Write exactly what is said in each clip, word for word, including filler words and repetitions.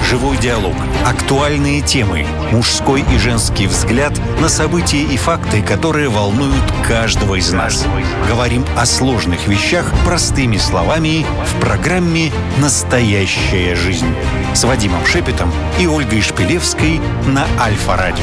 Живой диалог, актуальные темы, мужской и женский взгляд на события и факты, которые волнуют каждого из нас. Говорим о сложных вещах простыми словами в программе «Настоящая жизнь» с Вадимом Шепетом и Ольгой Шпилевской на Альфа-радио.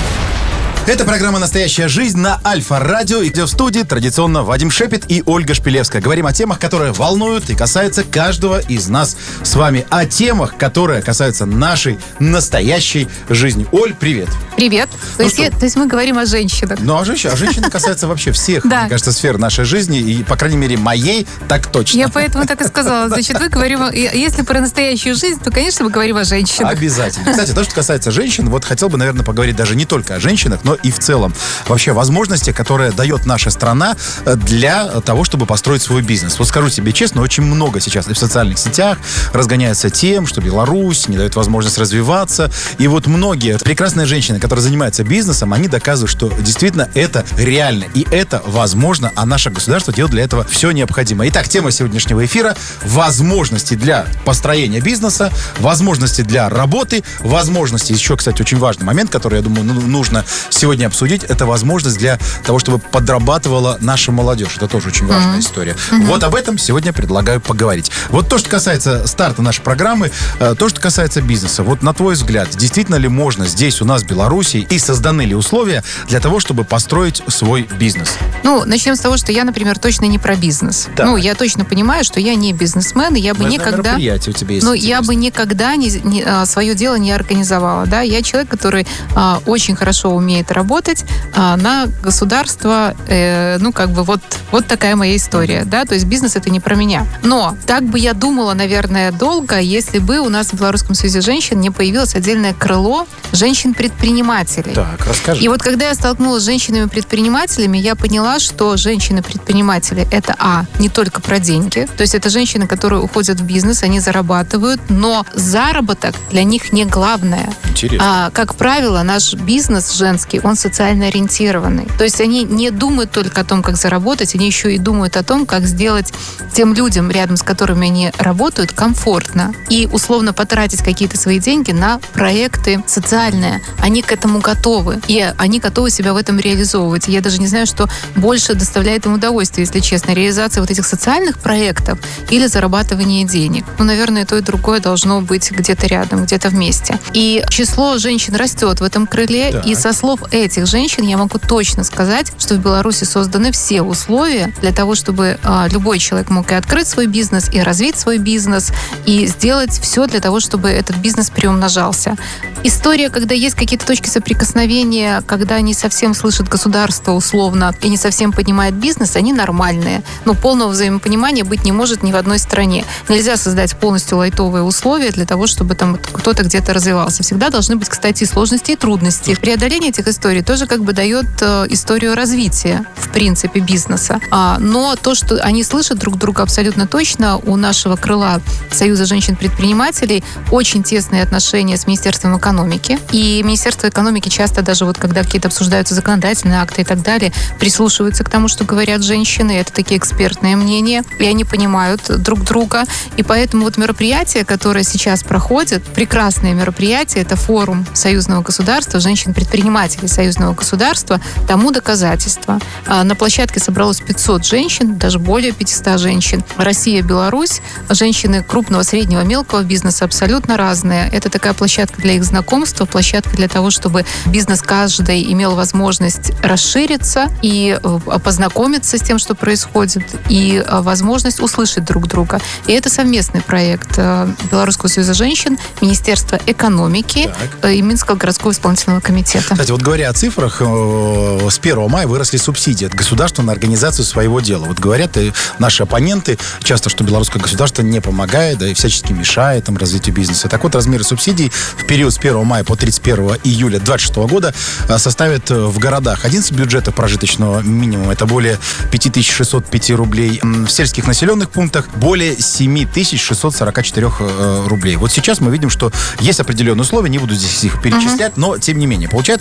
Это программа «Настоящая жизнь» на Альфа-радио. И где в студии традиционно Вадим Шепет и Ольга Шпилевская. Говорим о темах, которые волнуют и касаются каждого из нас с вами. О темах, которые касаются нашей настоящей жизни. Оль, привет. Привет. Ну то, есть я, то есть мы говорим о женщинах. Ну, а женщина, а женщина касается вообще всех, мне кажется, сфер нашей жизни. И, по крайней мере, моей так точно. Я поэтому так и сказала. Значит, мы говорим, о, если про настоящую жизнь, то, конечно, мы говорим о женщинах. Обязательно. Кстати, то, что касается женщин, вот хотел бы, наверное, поговорить даже не только о женщинах, но и в целом вообще возможности, которые дает наша страна для того, чтобы построить свой бизнес. Вот скажу тебе честно, очень много сейчас и в социальных сетях разгоняется тем, что Беларусь не дает возможность развиваться. И вот многие прекрасные женщины, которые занимаются бизнесом, они доказывают, что действительно это реально и это возможно, а наше государство делает для этого все необходимое. Итак, тема сегодняшнего эфира — возможности для построения бизнеса, возможности для работы, возможности, еще, кстати, очень важный момент, который, я думаю, нужно сегодня обсудить, это возможность для того, чтобы подрабатывала наша молодежь. Это тоже очень важная mm-hmm. история. Mm-hmm. Вот об этом сегодня предлагаю поговорить. Вот то, что касается старта нашей программы, то, что касается бизнеса. Вот на твой взгляд, действительно ли можно здесь у нас, в Беларуси, и созданы ли условия для того, чтобы построить свой бизнес? Ну, начнем с того, что я, например, точно не про бизнес. Да. Ну, я точно понимаю, что я не бизнесмен, и я бы Мы никогда... мероприятие у тебя есть. Ну, интересно. я бы никогда не, не, а, свое дело не организовала, да. Я человек, который а, очень хорошо умеет работать а, на государство, э, ну, как бы вот, вот такая моя история, да, то есть бизнес — это не про меня. Но так бы я думала, наверное, долго, если бы у нас в Белорусском союзе женщин не появилось отдельное крыло женщин-предпринимателей. Так, расскажи. И вот когда я столкнулась с женщинами-предпринимателями, я поняла, что женщины-предприниматели — это, а, не только про деньги, то есть это женщины, которые уходят в бизнес, они зарабатывают, но заработок для них не главное. Интересно. А, как правило, наш бизнес женский, он социально ориентированный. То есть они не думают только о том, как заработать, они еще и думают о том, как сделать тем людям, рядом с которыми они работают, комфортно. И условно потратить какие-то свои деньги на проекты социальные. Они к этому готовы. И они готовы себя в этом реализовывать. И я даже не знаю, что больше доставляет им удовольствие, если честно. Реализация вот этих социальных проектов или зарабатывание денег. Ну, наверное, и то, и другое должно быть где-то рядом, где-то вместе. И число женщин растет в этом крыле. Так. И со слов этих женщин я могу точно сказать, что в Беларуси созданы все условия для того, чтобы а, любой человек мог и открыть свой бизнес, и развить свой бизнес, и сделать все для того, чтобы этот бизнес приумножался. История, когда есть какие-то точки соприкосновения, когда не совсем слышит государство условно и не совсем понимает бизнес, они нормальные. Но полного взаимопонимания быть не может ни в одной стране. Нельзя создать полностью лайтовые условия для того, чтобы там кто-то где-то развивался. Всегда должны быть, кстати, и сложности, и трудности. Преодоление этих историй тоже как бы дает э, историю развития, в принципе, бизнеса. А, но то, что они слышат друг друга абсолютно точно, у нашего крыла Союза женщин-предпринимателей очень тесные отношения с Министерством экономики. И Министерство экономики часто даже вот когда какие-то обсуждаются законодательные акты и так далее, прислушиваются к тому, что говорят женщины. Это такие экспертные мнения. И они понимают друг друга. И поэтому вот мероприятие, которое сейчас проходит, прекрасное мероприятие, это форум союзного государства, женщин-предпринимателей союзного государства, тому доказательство. На площадке собралось пятьсот женщин, даже более пятьсот женщин. Россия, Беларусь, женщины крупного, среднего, мелкого бизнеса абсолютно разные. Это такая площадка для их знакомства, площадка для того, чтобы бизнес каждый имел возможность расшириться и познакомиться с тем, что происходит, и возможность услышать друг друга. И это совместный проект Белорусского союза женщин, Министерства экономики так. и Минского городского исполнительного комитета. Кстати, вот говоря о цифрах, с первого мая выросли субсидии от государства на организацию своего дела. Вот говорят и наши оппоненты часто, что белорусское государство не помогает, да и всячески мешает там, развитию бизнеса. Так вот, размеры субсидий в период с первого мая по тридцать первого июля две тысячи двадцать шестого года составят в городах одиннадцать бюджетов прожиточного минимума, это более пять тысяч шестьсот пять рублей. В сельских населенных пунктах более семь тысяч шестьсот сорок четыре рублей. Вот сейчас мы видим, что есть определенные условия, не буду здесь их перечислять, uh-huh. но тем не менее. Получается, государственное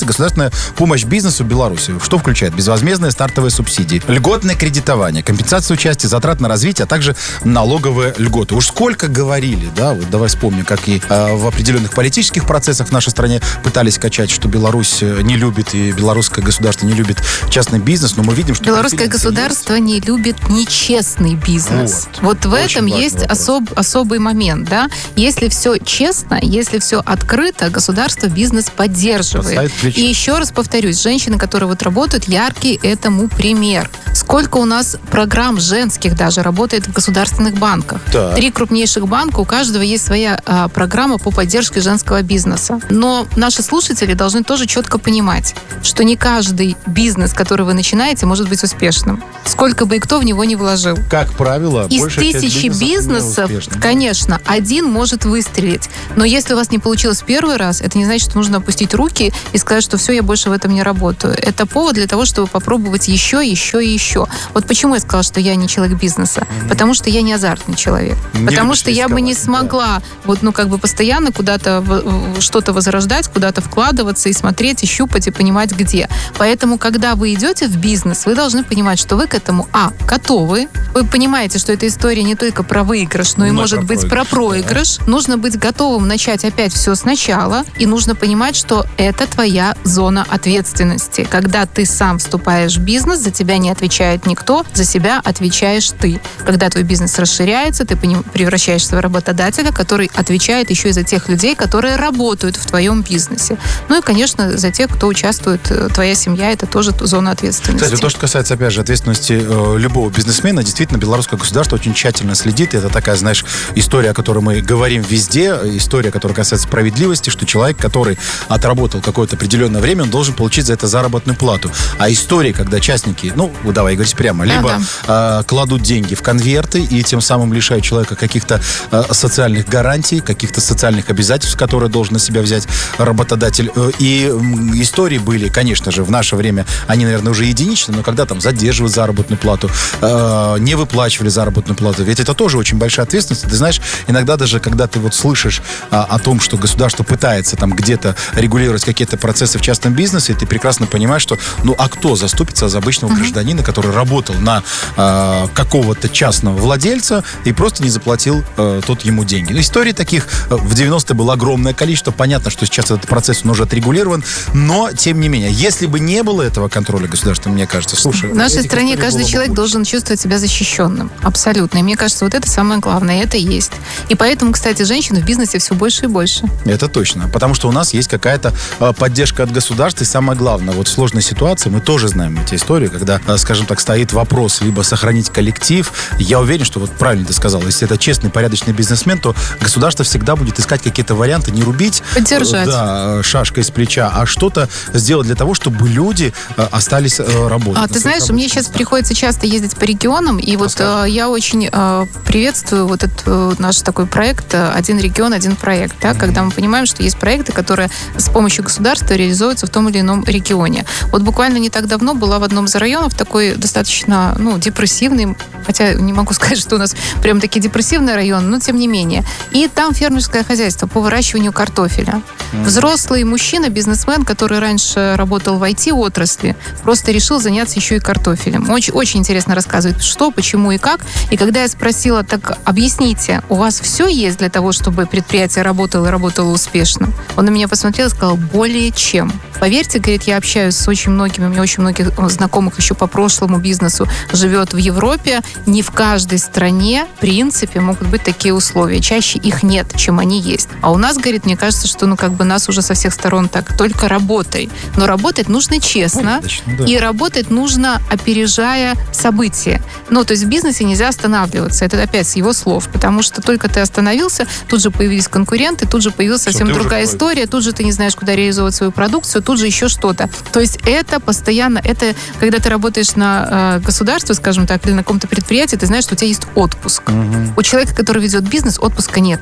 государственная помощь бизнесу в Беларуси. Что включает? Безвозмездные стартовые субсидии, льготное кредитование, компенсацию части затрат на развитие, а также налоговые льготы. Уж сколько говорили, да, вот давай вспомним, как и э, в определенных политических процессах в нашей стране пытались качать, что Беларусь не любит и белорусское государство не любит частный бизнес, но мы видим, что... Белорусское государство есть. Не любит нечестный бизнес. Вот, вот в этом есть особ, особый момент, да. Если все честно, если все открыто, государство бизнес поддерживает. И еще раз повторюсь, женщины, которые вот работают, яркий этому пример. Сколько у нас программ женских даже работает в государственных банках. Так. Три крупнейших банка, у каждого есть своя а, программа по поддержке женского бизнеса. Но наши слушатели должны тоже четко понимать, что не каждый бизнес, который вы начинаете, может быть успешным. Сколько бы и кто в него не вложил. Как правило, из тысячи бизнесов, конечно, один может выстрелить. Но если у вас не получилось в первый раз, это не значит, что нужно опустить руки и сказать, что все, я больше в этом не работаю. Это повод для того, чтобы попробовать еще, еще и еще. Вот почему я сказала, что я не человек бизнеса. Mm-hmm. Потому что я не азартный человек. Не Потому что я бы не смогла да. вот, ну, как бы постоянно куда-то в, что-то возрождать, куда-то вкладываться и смотреть, и щупать, и понимать, где. Поэтому, когда вы идете в бизнес, вы должны понимать, что вы к этому, а, готовы. Вы понимаете, что эта история не только про выигрыш, но и, но может про быть, про проигрыш. Да. Нужно быть готовым начать опять все сначала, и нужно понимать, что это твоя зона ответственности. Когда ты сам вступаешь в бизнес, за тебя не отвечает никто, за себя отвечаешь ты. Когда твой бизнес расширяется, ты превращаешься в работодателя, который отвечает еще и за тех людей, которые работают в твоем бизнесе. Ну и, конечно, за тех, кто участвует, твоя семья, это тоже зона ответственности. Кстати, то, что касается, опять же, ответственности э, любого бизнесмена, действительно, белорусское государство очень тщательно следит. Это такая, знаешь, история, о которой мы говорим везде, история, которая касается справедливости, что человек, который отработал какое-то определенное время, он должен получить за это заработную плату. А истории, когда частники, ну, давай говорить прямо, либо а, да. э, кладут деньги в конверты и тем самым лишают человека каких-то э, социальных гарантий, каких-то социальных обязательств, которые должен на себя взять работодатель. И э, истории были, конечно же, в наше время, они, наверное, уже единичны, но когда там задерживают заработную плату, э, не выплачивали заработную плату, ведь это тоже очень большая ответственность. Ты знаешь, иногда даже, когда ты вот слышишь а, о том, что государство пытается там где-то регулировать какие-то процессы в частном бизнесе, ты прекрасно понимаешь, что, ну, а кто заступится за обычного uh-huh. гражданина, который работал на а, какого-то частного владельца и просто не заплатил а, тот ему деньги. Ну, историй таких в девяностые было огромное количество. Понятно, что сейчас этот процесс он уже отрегулирован, но, тем не менее, если бы не было этого контроля государства, мне кажется, слушай... В нашей стране каждый человек должен чувствовать себя защищенным. Абсолютно. И мне кажется, вот это самое главное. Это есть. И поэтому, кстати, женщин в бизнесе все больше и больше. Это точно. Потому что у нас есть какая-то э, поддержка от государства. И самое главное, вот в сложной ситуации мы тоже знаем эти истории, когда, э, скажем так, стоит вопрос либо сохранить коллектив. Я уверен, что вот правильно ты сказал, если это честный, порядочный бизнесмен, то государство всегда будет искать какие-то варианты, не рубить поддержать. Э, да, шашкой с плеча, а что-то сделать для того, чтобы люди э, остались э, работать. А ты знаешь, мне сейчас приходится часто ездить по регионам, и вот э, я очень э, приветствую вот этот э, наш такой проект «Один регион, один проект», да, mm-hmm. когда мы понимаем, что есть проекты, которые с помощью государства реализуются в том или ином регионе. Вот буквально не так давно была в одном из районов такой достаточно, ну, депрессивный, хотя не могу сказать, что у нас прям такие депрессивные районы, но тем не менее. И там фермерское хозяйство по выращиванию картофеля. Mm-hmm. Взрослый мужчина, бизнесмен, который раньше работал в ай ти-отрасли, просто решил заняться еще и картофелем. Очень, очень интересно рассказывает, что, почему и как. И когда я спросила, так объясните, у вас все есть для того, чтобы предприятие работало и работало успешно? Он на меня посмотрел и сказал, более чем. Поверьте, говорит, я общаюсь с очень многими, у меня очень многих знакомых еще по прошлому бизнесу живет в Европе. Не в каждой стране, в принципе, могут быть такие условия. Чаще их нет, чем они есть. А у нас, говорит, мне кажется, что, ну, как бы нас уже со всех сторон так, только работай. Но работать нужно честно, да. И работать нужно, опережая события. Ну, то есть в бизнесе нельзя останавливаться. Это опять с его слов. Потому что только ты остановился, тут же появились конкуренты, тут же появилась Все, совсем другая история, тут же ты не знаешь, куда реализовывать свою продукцию, тут же еще что-то. То есть это постоянно, это когда ты работаешь на э, государство, скажем так, или на каком-то предприятии, ты знаешь, что у тебя есть отпуск. Угу. У человека, который ведет бизнес, отпуска нет.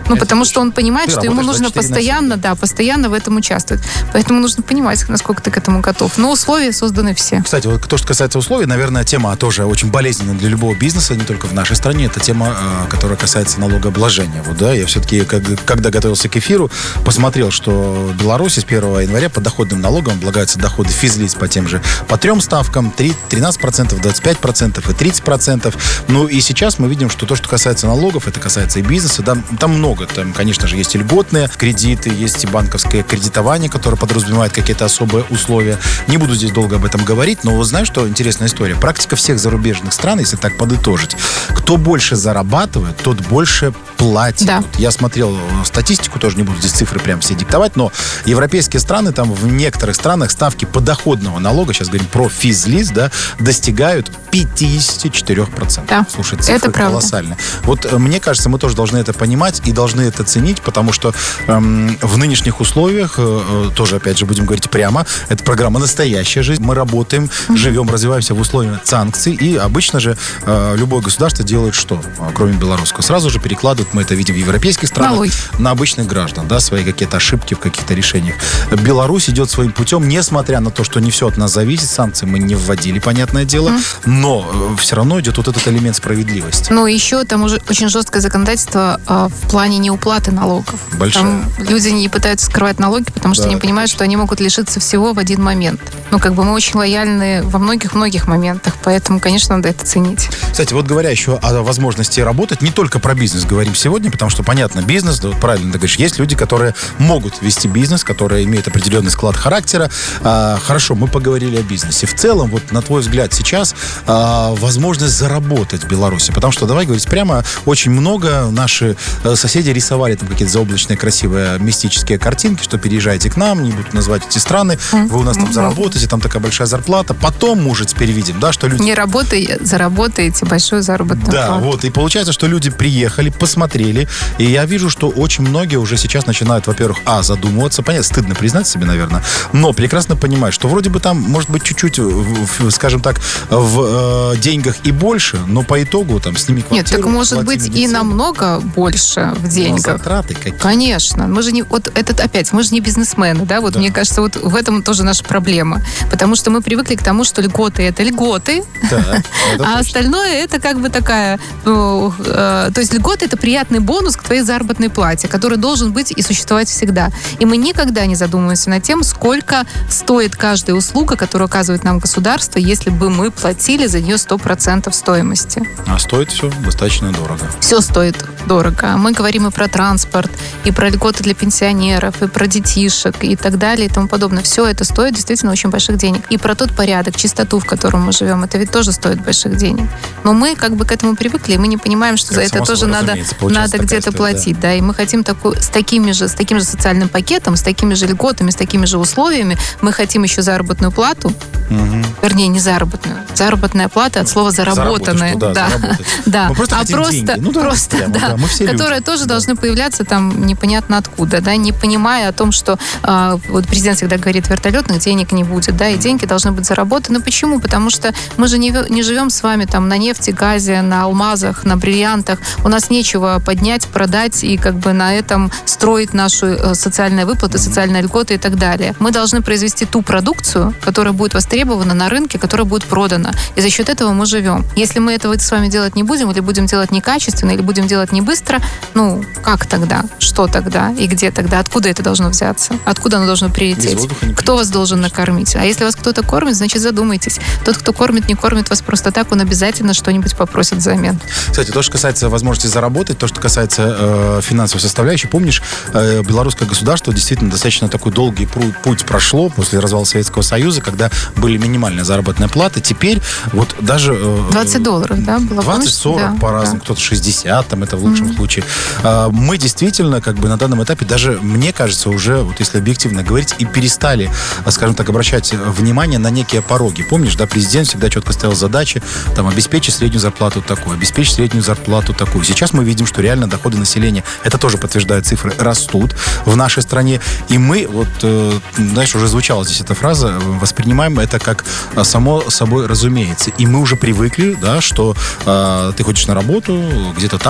Ну, потому что он понимает, ты что ему нужно постоянно, да, постоянно в этом участвовать. Поэтому нужно понимать, насколько ты к этому готов. Но условия созданы все. Кстати, вот то, что касается условий, наверное, тема тоже очень болезненная для любого бизнеса, не только в нашей стране. Это тема, которая касается налогообложения. Вот, да, я все-таки, когда готовился к эфиру, посмотрел, что в Беларуси с первого января по доходным налогам облагаются доходы физлиц по тем же, по трем ставкам, тринадцать процентов, двадцать пять процентов и тридцать процентов. Ну и сейчас мы видим, что то, что касается налогов, это касается и бизнеса, да, там много. Там, конечно же, есть и льготные кредиты, есть и банковское кредитование, которое подразумевает какие-то особые условия. Не буду здесь долго об этом говорить, но вы знаете, что интересная история. Практика всех зарубежных стран, если так подытожить, кто больше зарабатывает, тот больше платит. Да. Вот я смотрел статистику, тоже не буду здесь цифры прям все диктовать, но европейские страны, там в некоторых странах ставки подоходного налога, сейчас говорим про физлиц, да, достигают пятьдесят четыре процента. Да. Слушай, цифры это колоссальные. Вот мне кажется, мы тоже должны это понимать и должны это ценить, потому что эм, в нынешних условиях, э, тоже, опять же, будем говорить прямо, это программа «Настоящая жизнь». Мы работаем, mm-hmm. живем, развиваемся в условиях санкций, и обычно же э, любое государство делает что, кроме белорусского? Сразу же перекладывают, мы это видим в европейских странах, Налой. на обычных граждан, да, свои какие-то ошибки в каких-то решениях. Беларусь идет своим путем, несмотря на то, что не все от нас зависит, санкции мы не вводили, понятное дело, mm-hmm. но все равно идет вот этот элемент справедливости. Ну, еще там уже очень жесткое законодательство э, в плане неуплаты налогов. Большая. Там люди не пытаются скрывать налоги, потому что да. они понимают, что они могут лишиться всего в один момент. Ну, как бы мы очень лояльны во многих-многих моментах, поэтому, конечно, надо это ценить. Кстати, вот говоря еще о возможности работать, не только про бизнес говорим сегодня, потому что, понятно, бизнес, да, вот правильно ты говоришь, есть люди, которые могут вести бизнес, которые имеют определенный склад характера. А, хорошо, мы поговорили о бизнесе. В целом, вот на твой взгляд сейчас а, возможность заработать в Беларуси, потому что, давай говорить прямо, очень много наши соседи рисовали там какие-то заоблачные красивые мистические картинки, что переезжайте к нам, не буду назвать эти страны, вы у нас там заработаете, там такая большая зарплата. Потом, может, теперь видим, да, что люди... Не работай, заработаете большую заработную да, плату. Да, вот, и получается, что люди приехали, посмотрели, и я вижу, что очень многие уже сейчас начинают, во-первых, а, задумываться, понятно, стыдно признать себе, наверное, но прекрасно понимают, что вроде бы там, может быть, чуть-чуть, в, скажем так, в э, деньгах и больше, но по итогу там сними квартиру. Нет, так может быть медицину. И намного больше в деньгах. Но затраты какие? Конечно. Мы же не, вот этот опять, мы же не бизнесмены, да, вот да. Мне кажется, вот в этом тоже наша проблема, потому что мы привыкли к тому, что льготы это льготы, да, а остальное это как бы такая, ну, э, то есть льготы это приятный бонус к твоей заработной плате, который должен быть и существовать всегда. И мы никогда не задумываемся над тем, сколько стоит каждая услуга, которую оказывает нам государство, если бы мы платили за нее сто процентов стоимости. А стоит все достаточно дорого. Все стоит дорого. Мы говорим и про транспорт, и про льготы для пенсионеров, и про детишек, и так далее, и тому подобное. Все это стоит действительно очень больших денег. И про тот порядок, чистоту, в котором мы живем, это ведь тоже стоит больших денег. Но мы как бы к этому привыкли, и мы не понимаем, что как за это тоже надо, надо где-то платить. Да. Да. И мы хотим такую, с, такими же, с таким же социальным пакетом, с такими же льготами, с такими же условиями, мы хотим еще заработную плату, угу. Вернее, не заработную. Заработная плата от слова заработанная. Да, да. да. Мы просто а просто, ну, да, просто прямо, да, да, мы все которые люди. Тоже да. должны появляться там непонятно откуда, да, не понимая о том, что э, вот президент всегда говорит, вертолетных денег не будет, да, и деньги должны быть заработаны. Почему? Потому что мы же не, не живем с вами там на нефти, газе, на алмазах, на бриллиантах. У нас нечего поднять, продать и как бы на этом строить наши э, социальные выплаты, социальные льготы и так далее. Мы должны произвести ту продукцию, которая будет востребована на рынке, которая будет продана. И за счет этого мы живем. Если мы этого с вами делать не будем, или будем делать некачественно, или будем делать не быстро, ну, как тогда? Что тогда? И где тогда? Откуда это должно взяться? Откуда оно должно прилететь? Кто вас должен накормить? А если вас кто-то кормит, значит, задумайтесь. Тот, кто кормит, не кормит вас просто так, он обязательно что-нибудь попросит взамен. Кстати, то, что касается возможности заработать, то, что касается э, финансовой составляющей, помнишь, э, белорусское государство действительно достаточно такой долгий путь прошло после развала Советского Союза, когда были минимальные заработные платы. Теперь вот даже... Э, двадцать долларов, да? Было двадцать сорок да, по-разному, да. Кто-то шестьдесят, там это в лучшем mm-hmm. случае. Э, мы действительно, как бы на данном этапе, даже, мне кажется, уже, вот если объективно говорить, и перестали, скажем так, обращать внимание на некие пороги. Помнишь, да, президент всегда четко ставил задачи, там, обеспечить среднюю зарплату такую, обеспечить среднюю зарплату такую. Сейчас мы видим, что реально доходы населения, это тоже подтверждают цифры, растут в нашей стране. И мы, вот, э, знаешь, уже звучала здесь эта фраза, воспринимаем это как само собой разумеется. И мы уже привыкли, да, что э, ты ходишь на работу, где-то там mm. чуть-чуть добавишь,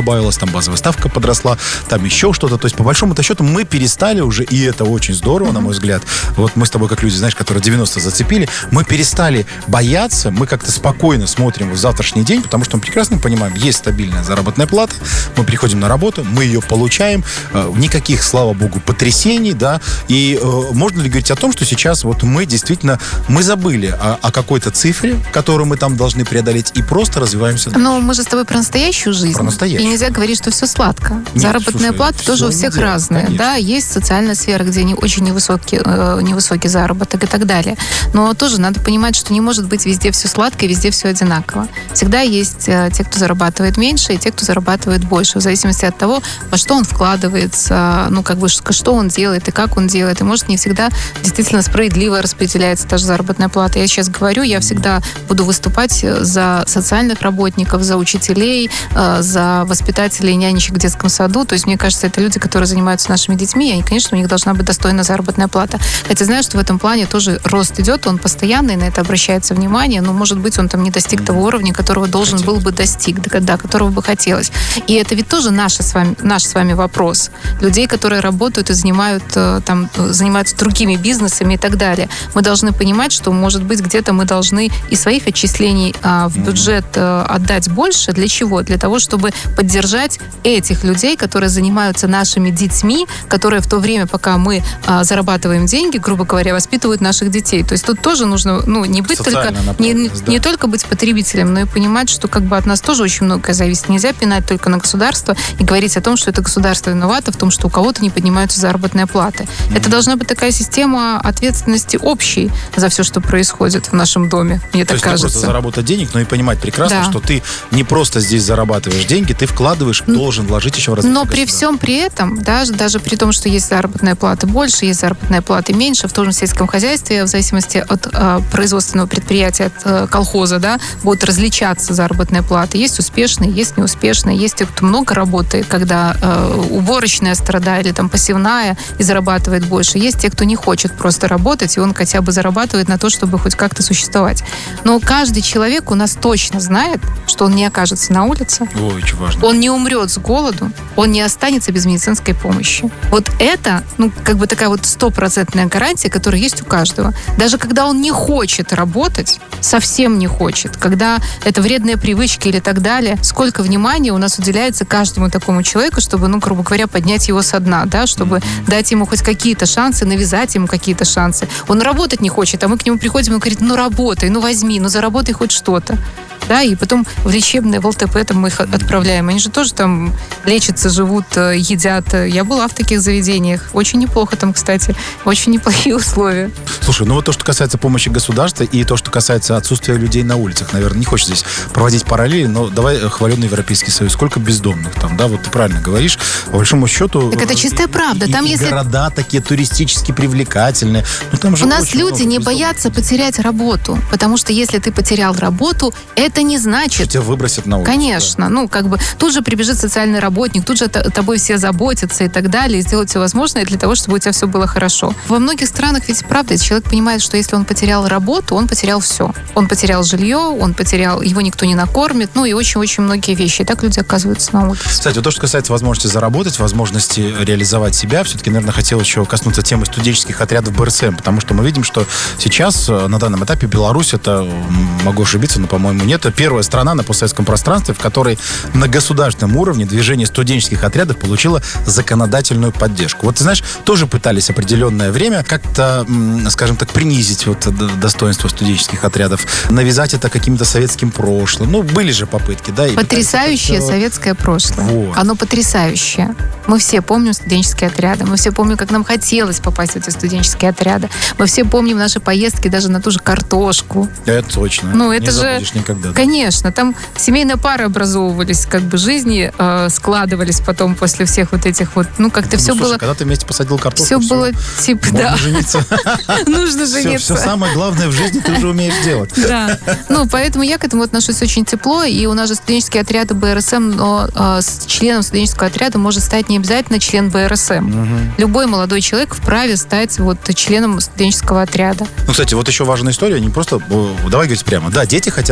добавилось, там базовая ставка подросла, там еще что-то. То есть, по большому-то счету, мы перестали уже, и это очень здорово, mm-hmm. на мой взгляд. Вот мы с тобой, как люди, знаешь, которые девяносто зацепили, мы перестали бояться, мы как-то спокойно смотрим в завтрашний день, потому что мы прекрасно понимаем, есть стабильная заработная плата, мы приходим на работу, мы ее получаем, э, никаких, слава богу, потрясений, да, и э, можно ли говорить о том, что сейчас вот мы действительно, мы забыли о, о какой-то цифре, которую мы там должны преодолеть, и просто развиваемся дальше. Но мы же с тобой про настоящую жизнь. Про настоящую. И нельзя говорить, что все сладко. Нет, заработная слушай, плата тоже у всех дело, разная. конечно. Да, есть социальная сфера, где не, очень невысокий, э, невысокий заработок и так далее. Но тоже надо понимать, что не может быть везде все сладко и везде все одинаково. Всегда есть э, те, кто зарабатывает меньше, и те, кто зарабатывает больше, в зависимости от того, во что он вкладывается, ну, как бы, что он делает и как он делает. И, может, не всегда действительно справедливо распределяется та же заработная плата. Я сейчас говорю, я всегда буду выступать за социальных работников, за учителей, э, за воспитателей, нянечек в детском саду. То есть, мне кажется, это люди, которые занимаются нашими детьми, и, конечно, у них должна быть достойная заработная плата. Хотя знаю, что в этом плане тоже рост идет, он постоянный, на это обращается внимание, но, может быть, он там не достиг того уровня, которого должен хотелось. был бы достиг, да, которого бы хотелось. И это ведь тоже наш с вами, наш с вами вопрос. Людей, которые работают и занимают, там, занимаются другими бизнесами и так далее. Мы должны понимать, что, может быть, где-то мы должны из своих отчислений а, в бюджет а, отдать больше. Для чего? Для того, чтобы поддержать этих людей, которые занимаются нашими детьми, которые в то время, пока мы а, зарабатываем деньги, грубо говоря, воспитывают наших детей. То есть тут тоже нужно, ну, не быть только, не, не, да. не только быть потребителем, но и понимать, что как бы от нас тоже очень многое зависит. Нельзя пинать только на государство и говорить о том, что это государство виновато в том, что у кого-то не поднимаются заработные платы. Mm-hmm. Это должна быть такая система ответственности общей за все, что происходит в нашем доме, мне То так есть кажется. Не просто заработать денег, но и понимать прекрасно, да. что ты не просто здесь зарабатываешь деньги, ты вкладываешь, должен вложить еще в развитие. Но при всем при этом, даже, даже при том, что есть заработная плата больше, есть заработная плата меньше, в том же сельском хозяйстве, в зависимости от э, производственного предприятия, от э, колхоза, да, будут различаться заработные платы. Есть успешные, есть неуспешные, есть те, кто много работает, когда э, уборочная страда или там посевная и зарабатывает больше. Есть те, кто не хочет просто работать, и он хотя бы зарабатывает на то, чтобы хоть как-то существовать. Но каждый человек у нас точно знает, что он не окажется на улице. Ой, очень важно. Он не умрет с голоду, он не останется без медицинской помощи. Вот это, ну, как бы такая вот стопроцентная гарантия, которая есть у каждого. Даже когда он не хочет работать, совсем не хочет, когда это вредные привычки или так далее, сколько внимания у нас уделяется каждому такому человеку, чтобы, ну, грубо говоря, поднять его со дна, да, чтобы mm-hmm. дать ему хоть какие-то шансы, навязать ему какие-то шансы. Он работать не хочет, а мы к нему приходим и говорим, ну, работай, ну, возьми, ну, заработай хоть что-то. Да, и потом в лечебные, в ЛТП там мы их отправляем. Они же тоже там лечатся, живут, едят. Я была в таких заведениях. Очень неплохо там, кстати. Очень неплохие условия. Слушай, ну вот то, что касается помощи государства и то, что касается отсутствия людей на улицах, наверное, не хочется здесь проводить параллели, но давай хваленый Европейский Союз. Сколько бездомных там, да, вот ты правильно говоришь. По большому счету... Так это чистая правда. И, там, и если... города такие туристически привлекательные. Ну, там же у нас люди не боятся потерять работу, потому что если ты потерял работу, это не значит... Что тебя выбросят на улицу. Конечно. Да. Ну, как бы тут же прибежит социальный работник, тут же тобой все заботятся и так далее, и сделают все возможное для того, чтобы у тебя все было хорошо. Во многих странах ведь правда, человек понимает, что если он потерял работу, он потерял все. Он потерял жилье, он потерял... Его никто не накормит, ну и очень-очень многие вещи. И так люди оказываются на улице. Кстати, вот то, что касается возможности заработать, возможности реализовать себя, все-таки, наверное, хотел еще коснуться темы студенческих отрядов бэ эр эс эм, потому что мы видим, что сейчас, на данном этапе, Беларусь, это, могу ошибиться, но, по-моему, нет, это первая страна на постсоветском пространстве, в которой на государственном уровне движение студенческих отрядов получило законодательную поддержку. Вот, ты знаешь, тоже пытались определенное время как-то, скажем так, принизить вот достоинство студенческих отрядов, навязать это каким-то советским прошлым. Ну, были же попытки, да? И потрясающее советское прошлое. Вот. Оно потрясающее. Мы все помним студенческие отряды. Мы все помним, как нам хотелось попасть в эти студенческие отряды. Мы все помним наши поездки даже на ту же картошку. Это точно. Ну, это не же... забудешь никогда. Да. Конечно. Там семейные пары образовывались, как бы жизни э, складывались потом после всех вот этих вот... Ну, как-то ну, все слушай, было... когда ты вместе посадил картошку, все, все было типа, да. Можно жениться. Нужно жениться. Все самое главное в жизни ты уже умеешь делать. Да. Ну, поэтому я к этому отношусь очень тепло. И у нас же студенческие отряды бэ эр эс эм, но э, с членом студенческого отряда может стать не обязательно член бэ эр эс эм. Угу. Любой молодой человек вправе стать вот членом студенческого отряда. Ну, кстати, вот еще важная история. Не просто... Давай говорить прямо. Да, дети хотят заработать.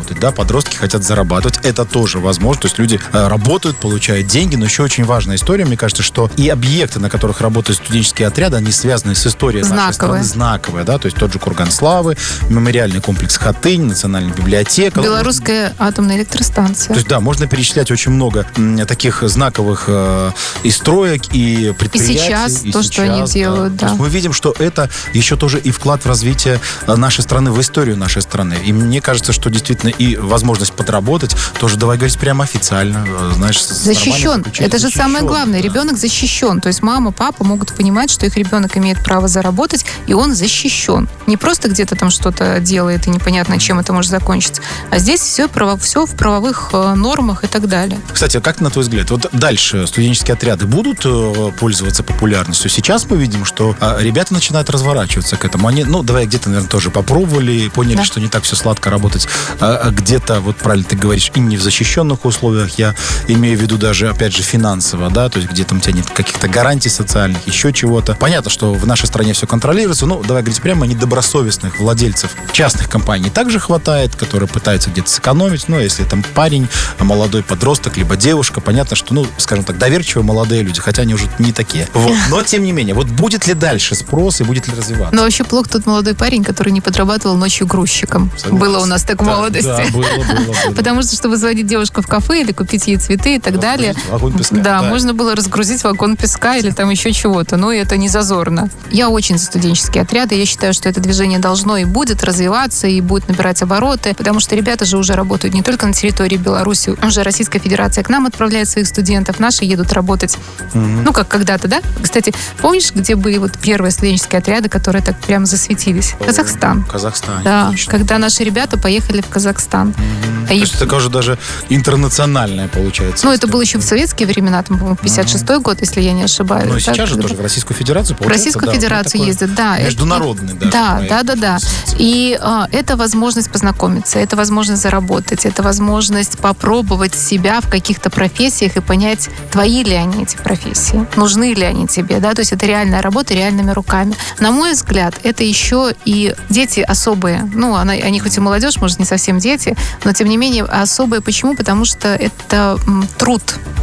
заработать, да, подростки хотят зарабатывать, это тоже возможно, то есть люди э, работают, получают деньги, но еще очень важная история, мне кажется, что и объекты, на которых работают студенческие отряды, они связаны с историей Знаковые. нашей страны, знаковые, да, то есть тот же Курган славы, мемориальный комплекс Хатынь, национальная библиотека. Белорусская атомная электростанция. То есть, да, можно перечислять очень много м, таких знаковых э, и строек, и предприятий. И сейчас и то, сейчас, что они делают, да. То есть мы видим, что это еще тоже и вклад в развитие э, нашей страны, в историю нашей страны. И мне кажется, что действительно и возможность подработать, тоже, давай говорить прямо официально, э, знаешь, защищен. Это же защищен, самое главное. да. Ребенок защищен. То есть мама, папа могут понимать, что их ребенок имеет право заработать, и он защищен. Не просто где-то там что-то делает, и непонятно, чем это может закончиться. А здесь все, право, все в правовых э, нормах и так далее. Кстати, а как на твой взгляд, вот дальше студенческие отряды будут э, пользоваться популярностью? Сейчас мы видим, что э, ребята начинают разворачиваться к этому. Они, ну, давай где-то, наверное, тоже попробовали, поняли, Да. что не так все сладко работать. А, а где-то, вот правильно ты говоришь, и не в защищенных условиях, я имею в виду даже, опять же, финансово, да, то есть где-то у тебя нет каких-то гарантий социальных, еще чего-то. Понятно, что в нашей стране все контролируется, ну, давай говорить прямо, недобросовестных владельцев частных компаний также хватает, которые пытаются где-то сэкономить, ну, если там парень, молодой подросток, либо девушка, понятно, что, ну, скажем так, доверчивые молодые люди, хотя они уже не такие. Вот. Но, тем не менее, вот будет ли дальше спрос и будет ли развиваться? Но вообще плохо тот молодой парень, который не подрабатывал ночью грузчиком. Согласен. Было у нас так в Да, молодости. Да, было, было, было. Потому что, чтобы звонить девушку в кафе или купить ей цветы и так далее, Вагон песка. да, Да. можно было разгрузить вагон песка или там еще чего-то. Но это не зазорно. Я очень за студенческие отряды. Я считаю, что это движение должно и будет развиваться, и будет набирать обороты, потому что ребята же уже работают не только на территории Беларуси, уже Российская Федерация к нам отправляет своих студентов, наши едут работать, Мгм. ну, как когда-то, да? Кстати, помнишь, где были вот первые студенческие отряды, которые так прям засветились? Казахстан. Казахстан. Да, точно. когда наши ребята поехали в Казахстан. Мгм. А То и- есть это уже даже интернациональное получается. Ну, это было еще в советские времена, там, по-моему, пятьдесят шестой год, если я не ошибаюсь. Ну, и да, сейчас же когда- тоже в Российскую Федерацию В получается. Российскую да, вот Федерацию такой ездят, да. Международный даже. Да, проект. да, да, да. И а, это возможность познакомиться, это возможность заработать, это возможность попробовать себя в каких-то профессиях и понять, твои ли они, эти профессии, нужны ли они тебе, да, то есть это реальная работа реальными руками. На мой взгляд, это еще и дети особые. Ну, она, они хоть и молодежь, может, не совсем дети, но тем не менее особые. Почему? Потому что это м, труд.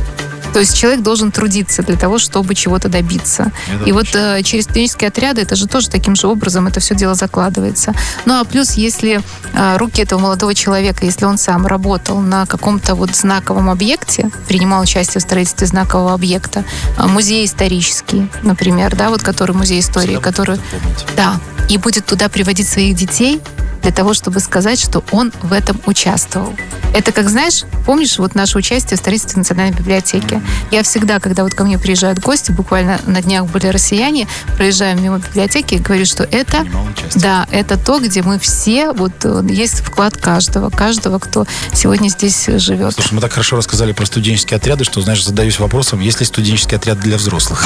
То есть человек должен трудиться для того, чтобы чего-то добиться. Это И вот точно. э, через студенческие отряды это же тоже таким же образом это все дело закладывается. Ну а плюс, если э, руки этого молодого человека, если он сам работал на каком-то вот знаковом объекте, принимал участие в строительстве знакового объекта, э, музей исторический, например, да, вот который музей истории, Всегда который, будет помнить. да, и будет туда приводить своих детей для того, чтобы сказать, что он в этом участвовал. Это как, знаешь, помнишь вот наше участие в строительстве Национальной библиотеки? Я всегда, когда вот ко мне приезжают гости, буквально на днях были россияне, проезжаем мимо библиотеки и говорю, что это, Принимал участие. да, это то, где мы все, вот э, есть вклад каждого, каждого, кто сегодня здесь живет. Слушай, мы так хорошо рассказали про студенческие отряды, что, знаешь, задаюсь вопросом, есть ли студенческий отряд для взрослых?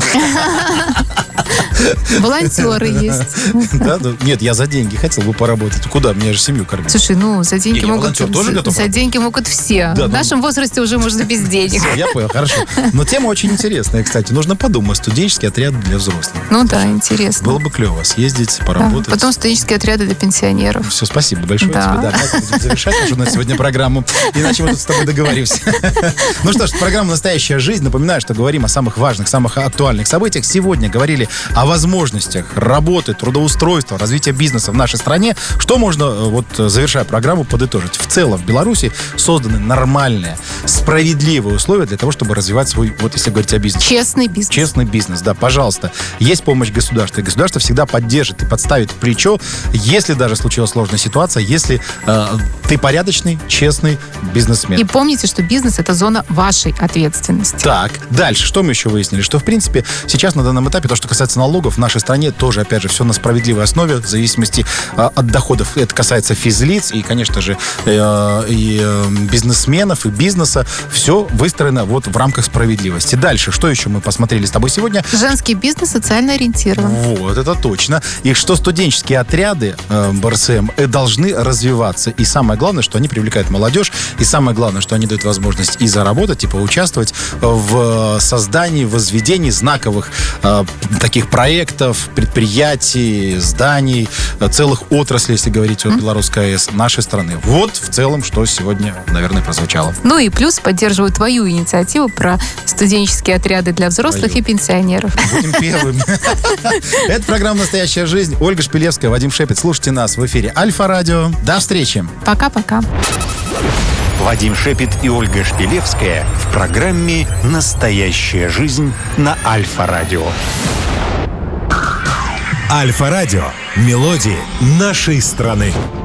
Волонтеры есть. Да, да. Нет, я за деньги хотел бы поработать. Куда? Мне же семью кормить. Слушай, ну, за деньги Не, не, могут... волонтер тоже готов За работать? деньги могут все. Да, В ну- нашем возрасте уже можно без денег. Всё, я понял, хорошо. Но тема очень интересная, кстати. Нужно подумать. Студенческий отряд для взрослых. Ну да, интересно. Было бы клево съездить, Да. поработать. Потом студенческие отряды для пенсионеров. Все, спасибо большое Да. тебе. Да, давайте будем завершать уже на сегодня программу. Иначе мы тут с тобой договоримся. Ну что ж, программа «Настоящая жизнь». Напоминаю, что говорим о самых важных, самых актуальных событиях. Сегодня говорили о возможностях работы, трудоустройства, развития бизнеса в нашей стране. Что можно, вот завершая программу, подытожить? В целом в Беларуси созданы нормальные, справедливые условия для того, чтобы развивать свой, вот если говорить о бизнесе. Честный бизнес. Честный бизнес, да, пожалуйста. Есть помощь государства, и государство всегда поддержит и подставит плечо, если даже случилась сложная ситуация, если э, ты порядочный, честный бизнесмен. И помните, что бизнес — это зона вашей ответственности. Так, дальше, что мы еще выяснили? Что, в принципе, сейчас на данном этапе, то, что касается налогов, в нашей стране тоже, опять же, все на справедливой основе, в зависимости э, от доходов. Это касается физлиц и, конечно же, э, и э, бизнесменов, и бизнеса. Все выстроено вот в рамках справедливости. Дальше, что еще мы посмотрели с тобой сегодня? Женский бизнес социально ориентирован. Вот, это точно. И что студенческие отряды э, БРСМ э, должны развиваться. И самое самое главное, что они привлекают молодежь, и самое главное, что они дают возможность и заработать, и поучаствовать в создании, возведении знаковых э, таких проектов, предприятий, зданий, целых отраслей, если говорить о Белорусской АЭС, нашей страны. Вот в целом, что сегодня, наверное, прозвучало. Ну и плюс поддерживаю твою инициативу про студенческие отряды для взрослых Твою. и пенсионеров. Будем первыми. Это программа «Настоящая жизнь». Ольга Шпилевская, Вадим Шепет. Слушайте нас в эфире Альфа-радио. До встречи. Пока-пока. Вадим Шепет и Ольга Шпилевская в программе «Настоящая жизнь» на Альфа-радио. Альфа-радио. Мелодии нашей страны.